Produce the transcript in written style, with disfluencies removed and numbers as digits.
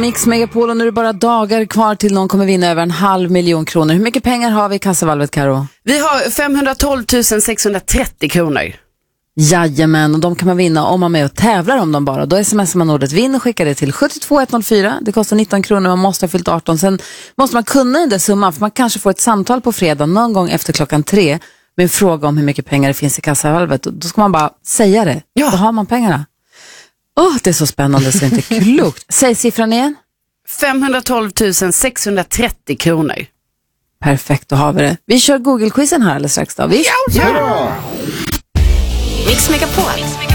Mix Megapol och nu är det bara dagar kvar till någon kommer vinna över 500 000 kronor. Hur mycket pengar har vi i kassavalvet, Karo? Vi har 512 630 kronor. Jajamän, och de kan man vinna om man är med och tävlar om dem bara. Då smsar man ordet vinn och skickar det till 72104. Det kostar 19 kronor, man måste ha fyllt 18. Sen måste man kunna den där summan, för man kanske får ett samtal på fredag någon gång efter 3:00 med en fråga om hur mycket pengar det finns i kassavalvet. Då ska man bara säga det. Ja. Då har man pengarna. Det är så spännande så det är inte klokt. Säg siffran igen. 512 630 kronor. Perfekt, då har vi det. Vi kör Google-quizen här alldeles strax då. Ja. Mix Megapol.